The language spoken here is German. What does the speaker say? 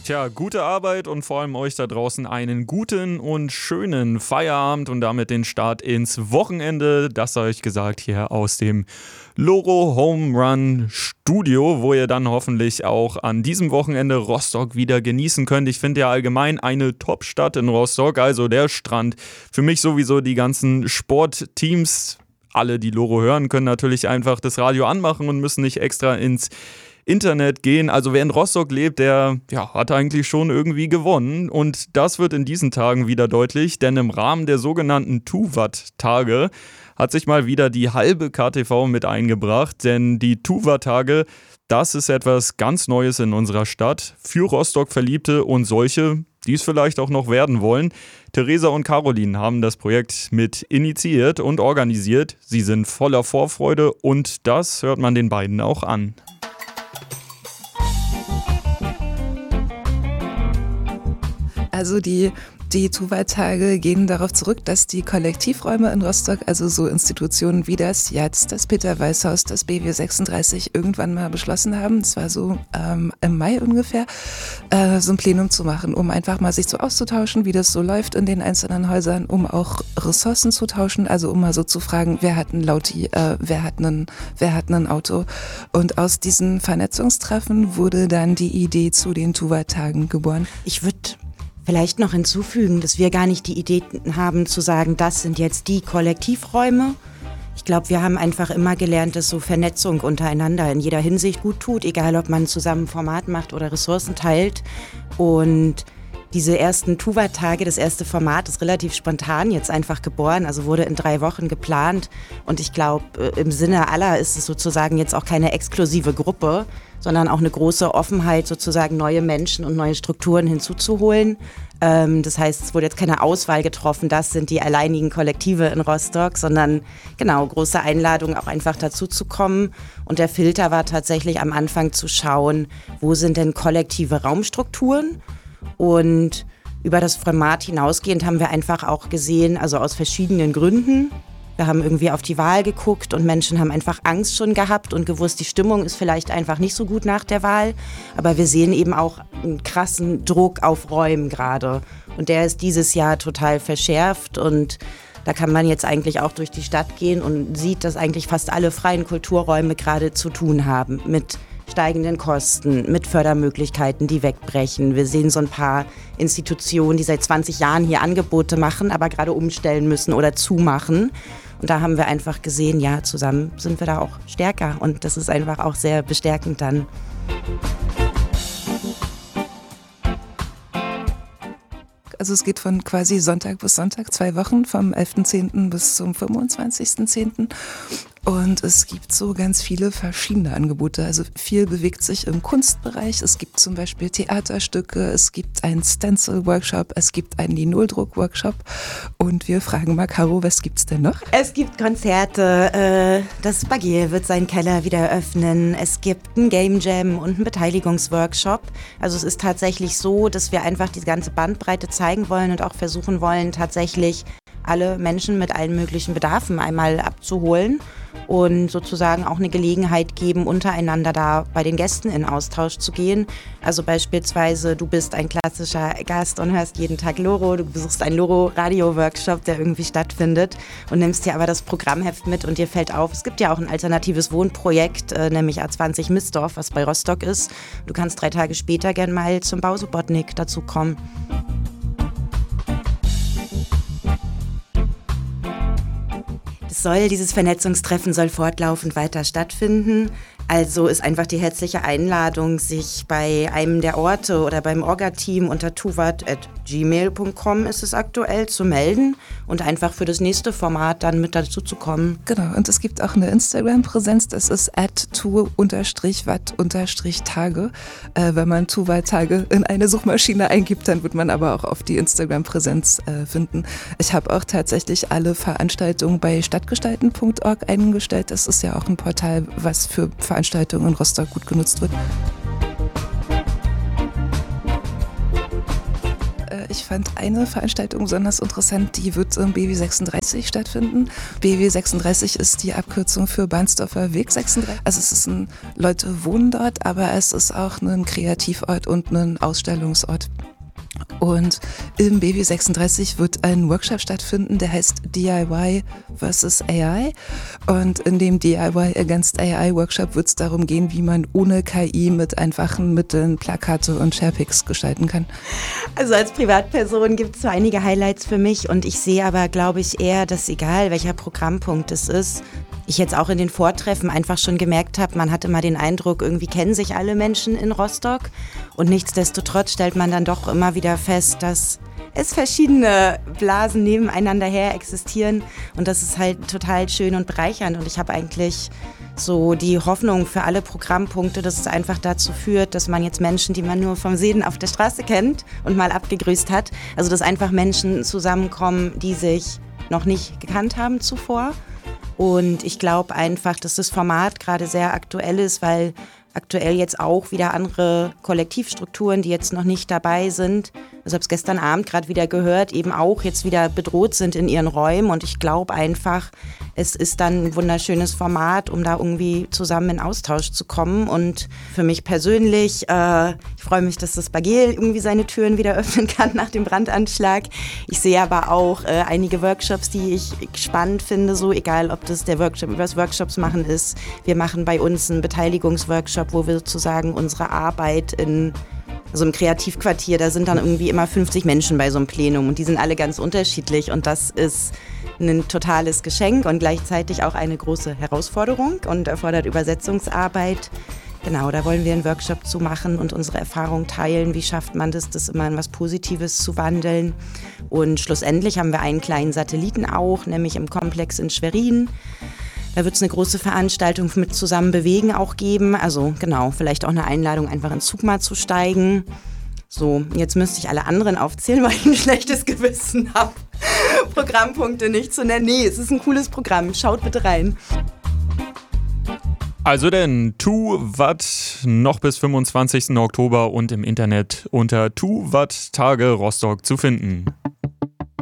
Tja, gute Arbeit und vor allem euch da draußen einen guten und schönen Feierabend und damit den Start ins Wochenende. Das sei euch gesagt hier aus dem Loro Home Run Studio, wo ihr dann hoffentlich auch an diesem Wochenende Rostock wieder genießen könnt. Ich finde ja allgemein eine Top-Stadt in Rostock, also der Strand. Für mich sowieso die ganzen Sportteams. Alle, die Loro hören, können natürlich einfach das Radio anmachen und müssen nicht extra ins Internet gehen. Also wer in Rostock lebt, der hat eigentlich schon irgendwie gewonnen. Und das wird in diesen Tagen wieder deutlich, denn im Rahmen der sogenannten Tuvat-Tage hat sich mal wieder die halbe KTV mit eingebracht. Denn die Tuvat-Tage, das ist etwas ganz Neues in unserer Stadt. Für Rostock-Verliebte und solche, die es vielleicht auch noch werden wollen. Theresa und Caroline haben das Projekt mit initiiert und organisiert. Sie sind voller Vorfreude und das hört man den beiden auch an. Also die Tuvat-Tage gehen darauf zurück, dass die Kollektivräume in Rostock, also so Institutionen wie das Jatz, das Peter-Weiß-Haus, das BW 36 irgendwann mal beschlossen haben, das war so im Mai ungefähr, so ein Plenum zu machen, um einfach mal sich so auszutauschen, wie das so läuft in den einzelnen Häusern, um auch Ressourcen zu tauschen, also um mal so zu fragen, wer hat ein Lauti, wer hat ein Auto. Und aus diesen Vernetzungstreffen wurde dann die Idee zu den Tuvat-Tagen geboren. Ich würde vielleicht noch hinzufügen, dass wir gar nicht die Idee haben zu sagen, das sind jetzt die Kollektivräume. Ich glaube, wir haben einfach immer gelernt, dass so Vernetzung untereinander in jeder Hinsicht gut tut, egal ob man zusammen Format macht oder Ressourcen teilt. Und diese ersten Tuvat-Tage, das erste Format ist relativ spontan jetzt einfach geboren, also wurde in 3 Wochen geplant. Und ich glaube, im Sinne aller ist es sozusagen jetzt auch keine exklusive Gruppe, sondern auch eine große Offenheit, sozusagen neue Menschen und neue Strukturen hinzuzuholen. Das heißt, es wurde jetzt keine Auswahl getroffen, das sind die alleinigen Kollektive in Rostock, sondern genau, große Einladung auch einfach dazu zu kommen. Und der Filter war tatsächlich am Anfang zu schauen, wo sind denn kollektive Raumstrukturen? Und über das Format hinausgehend haben wir einfach auch gesehen, also aus verschiedenen Gründen. Wir haben irgendwie auf die Wahl geguckt und Menschen haben einfach Angst schon gehabt und gewusst, die Stimmung ist vielleicht einfach nicht so gut nach der Wahl. Aber wir sehen eben auch einen krassen Druck auf Räumen gerade. Und der ist dieses Jahr total verschärft und da kann man jetzt eigentlich auch durch die Stadt gehen und sieht, dass eigentlich fast alle freien Kulturräume gerade zu tun haben mit steigenden Kosten, mit Fördermöglichkeiten, die wegbrechen. Wir sehen so ein paar Institutionen, die seit 20 Jahren hier Angebote machen, aber gerade umstellen müssen oder zumachen. Und da haben wir einfach gesehen, ja, zusammen sind wir da auch stärker. Und das ist einfach auch sehr bestärkend dann. Also es geht von quasi Sonntag bis Sonntag, 2 Wochen, vom 11.10. bis zum 25.10. Und es gibt so ganz viele verschiedene Angebote. Also viel bewegt sich im Kunstbereich. Es gibt zum Beispiel Theaterstücke, es gibt einen Stencil-Workshop, es gibt einen Linoldruck-Workshop. Und wir fragen mal, Caro, was gibt's denn noch? Es gibt Konzerte, das Bagier wird seinen Keller wieder öffnen. Es gibt einen Game Jam und einen Beteiligungsworkshop. Also es ist tatsächlich so, dass wir einfach die ganze Bandbreite zeigen wollen und auch versuchen wollen, tatsächlich alle Menschen mit allen möglichen Bedarfen einmal abzuholen und sozusagen auch eine Gelegenheit geben, untereinander da bei den Gästen in Austausch zu gehen. Also beispielsweise, du bist ein klassischer Gast und hörst jeden Tag Loro, du besuchst einen Loro-Radio-Workshop, der irgendwie stattfindet und nimmst dir aber das Programmheft mit und dir fällt auf, es gibt ja auch ein alternatives Wohnprojekt, nämlich A20 Missdorf, was bei Rostock ist. Du kannst 3 Tage später gern mal zum Bausubotnik dazu kommen. Dieses Vernetzungstreffen soll fortlaufend weiter stattfinden. Also ist einfach die herzliche Einladung, sich bei einem der Orte oder beim Orga-Team unter tuvat@gmail.com ist es aktuell zu melden und einfach für das nächste Format dann mit dazu zu kommen. Genau, und es gibt auch eine Instagram-Präsenz, das ist @tu_wat_tage. Wenn man Tuvat-Tage in eine Suchmaschine eingibt, dann wird man aber auch auf die Instagram-Präsenz finden. Ich habe auch tatsächlich alle Veranstaltungen bei stadtgestalten.org eingestellt. Das ist ja auch ein Portal, was für Veranstaltungen in Rostock gut genutzt wird. Ich fand eine Veranstaltung besonders interessant, die wird im BW 36 stattfinden. BW 36 ist die Abkürzung für Bahnsdorfer Weg 36. Also es ist Leute wohnen dort, aber es ist auch ein Kreativort und ein Ausstellungsort. Und im BW 36 wird ein Workshop stattfinden, der heißt DIY versus AI. Und in dem DIY Against AI Workshop wird es darum gehen, wie man ohne KI mit einfachen Mitteln Plakate und Sharepics gestalten kann. Also als Privatperson gibt es so einige Highlights für mich und ich sehe aber, glaube ich, eher, dass egal welcher Programmpunkt es ist, ich jetzt auch in den Vortreffen einfach schon gemerkt habe, man hat immer den Eindruck, irgendwie kennen sich alle Menschen in Rostock und nichtsdestotrotz stellt man dann doch immer wieder fest, dass es verschiedene Blasen nebeneinander her existieren und das ist halt total schön und bereichernd und ich habe eigentlich so die Hoffnung für alle Programmpunkte, dass es einfach dazu führt, dass man jetzt Menschen, die man nur vom Sehen auf der Straße kennt und mal abgegrüßt hat, also dass einfach Menschen zusammenkommen, die sich noch nicht gekannt haben zuvor. Und ich glaube einfach, dass das Format gerade sehr aktuell ist, weil aktuell jetzt auch wieder andere Kollektivstrukturen, die jetzt noch nicht dabei sind, also habe es gestern Abend gerade wieder gehört, eben auch jetzt wieder bedroht sind in ihren Räumen. Und ich glaube einfach, es ist dann ein wunderschönes Format, um da irgendwie zusammen in Austausch zu kommen. Und für mich persönlich, ich freue mich, dass das Bagel irgendwie seine Türen wieder öffnen kann nach dem Brandanschlag. Ich sehe aber auch einige Workshops, die ich spannend finde, so egal, ob das der Workshop über das Workshops machen ist. Wir machen bei uns einen Beteiligungsworkshop, wo wir sozusagen unsere Arbeit also im Kreativquartier, da sind dann irgendwie immer 50 Menschen bei so einem Plenum und die sind alle ganz unterschiedlich und das ist ein totales Geschenk und gleichzeitig auch eine große Herausforderung und erfordert Übersetzungsarbeit. Genau, da wollen wir einen Workshop zu machen und unsere Erfahrung teilen. Wie schafft man das immer in was Positives zu wandeln? Und schlussendlich haben wir einen kleinen Satelliten auch, nämlich im Komplex in Schwerin. Da wird es eine große Veranstaltung mit Zusammen bewegen auch geben. Also genau, vielleicht auch eine Einladung, einfach in den Zug mal zu steigen. So, jetzt müsste ich alle anderen aufzählen, weil ich ein schlechtes Gewissen habe, Programmpunkte nicht zu nennen. Nee, es ist ein cooles Programm. Schaut bitte rein. Also denn TuWatt noch bis 25. Oktober und im Internet unter TuWatt Tage Rostock zu finden.